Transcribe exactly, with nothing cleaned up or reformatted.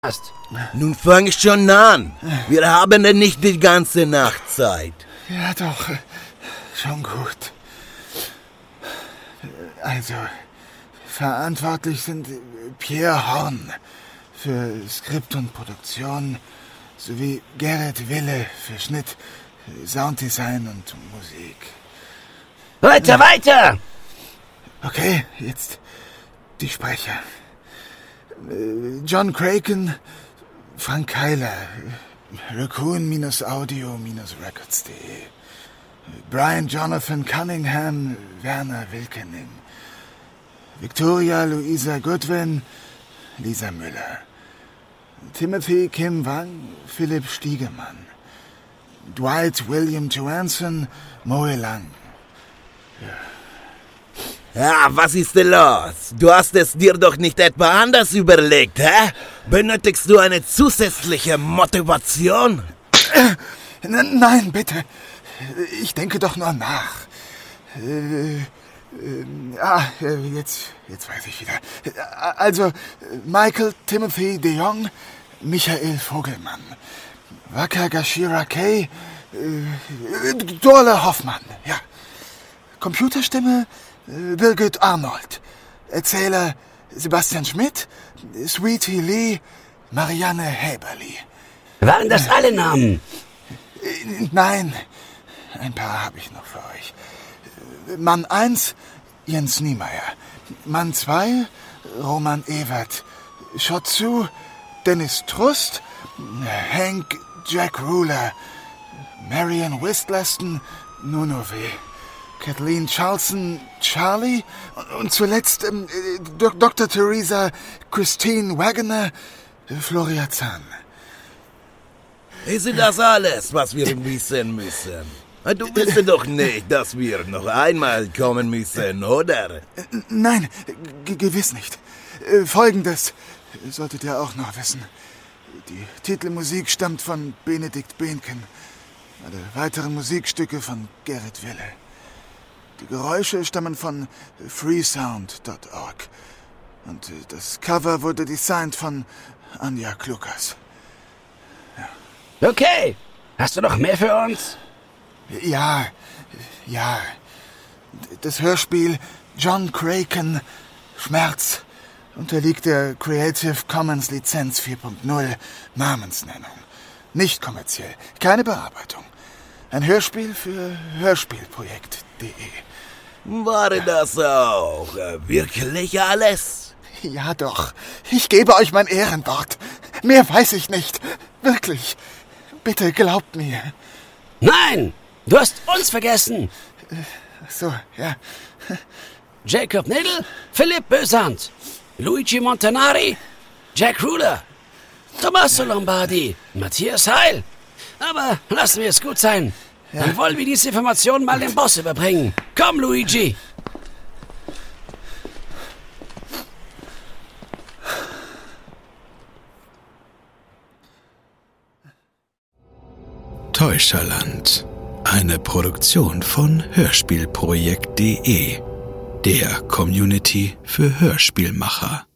hast. Nun fang schon an. Wir haben ja nicht die ganze Nacht Zeit. Ja doch, schon gut. Also, verantwortlich sind Pierre Horn für Skript und Produktion sowie Gerrit Wille für Schnitt, Sounddesign und Musik. Weiter, weiter! Okay, jetzt die Sprecher. John Kraken, Frank Keiler, Raccoon-Audio-Records punkt de, Brian Jonathan Cunningham, Werner Wilkening, Victoria Louisa Goodwin, Lisa Müller, Timothy Kim Wang, Philipp Stiegemann, Dwight William Johansson, Moe Lang. Ja, was ist denn los? Du hast es dir doch nicht etwa anders überlegt, hä? Benötigst du eine zusätzliche Motivation? Äh, nein, bitte. Ich denke doch nur nach. Äh, äh, ah, jetzt, jetzt weiß ich wieder. Also, Michael Timothy de Jong, Michael Vogelmann, Waka Gashira Kay, äh, Dorle Hoffmann, ja. Computerstimme, Birgit Arnold. Erzähler Sebastian Schmidt, Sweetie Lee, Marianne Häberli. Waren das alle Namen? Nein, ein paar habe ich noch für euch. Mann eins, Jens Niemeyer. Mann zwei, Roman Ewert. Shotzu, Dennis Trust, Hank Jack Ruler, Marian Wistlaston, Nunowe. Kathleen Charlson, Charlie und zuletzt ähm, Doktor Theresa Christine Wagoner, Floria Zahn. Ist das alles, was wir wissen müssen? Du willst doch nicht, dass wir noch einmal kommen müssen, oder? Nein, g- gewiss nicht. Folgendes solltet ihr auch noch wissen. Die Titelmusik stammt von Benedikt Behnken. Alle weiteren Musikstücke von Gerrit Wille. Die Geräusche stammen von freesound punkt org. Und das Cover wurde designt von Anja Klukas. Ja. Okay. Hast du noch mehr für uns? Ja, ja. Das Hörspiel John Kraken, Schmerz, unterliegt der Creative Commons Lizenz vier Punkt null Namensnennung. Nicht kommerziell, keine Bearbeitung. Ein Hörspiel für hörspielprojekt punkt de. War das auch wirklich alles? Ja doch, ich gebe euch mein Ehrenwort. Mehr weiß ich nicht. Wirklich. Bitte glaubt mir. Nein, du hast uns vergessen. So, ja. Jacob Nidl, Philipp Bösand, Luigi Montanari, Jack Ruler, Tommaso Lombardi, Matthias Heil. Aber lassen wir es gut sein. Ja. Dann wollen wir diese Informationen mal dem Boss überbringen. Komm, Luigi. Täuscherland. Eine Produktion von Hörspielprojekt punkt de, der Community für Hörspielmacher.